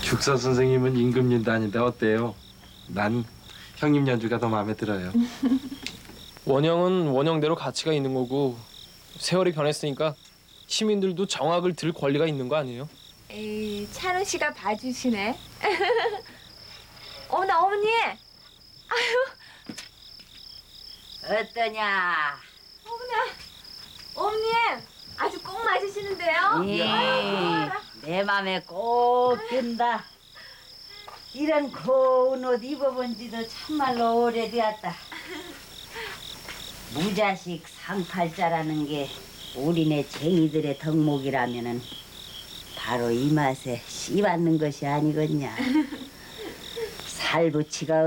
죽사 선생님은 임금님도 아닌데 어때요? 난 형님 연주가 더 마음에 들어요. 원형은 원형대로 가치가 있는 거고 세월이 변했으니까 시민들도 정악을 들 권리가 있는 거 아니에요? 에이, 찬우 씨가 봐주시네. 어머나, 어머니! 어떠냐? 어머나, 어머님! 아주 꼭 맞으시는데요? 내 맘에 꼭 든다. 이런 고운 옷 입어본 지도 참말로 오래되었다. 무자식 상팔자라는 게 우리네 쟁이들의 덕목이라면은 바로 이 맛에 씨 받는 것이 아니겠냐. 살부치가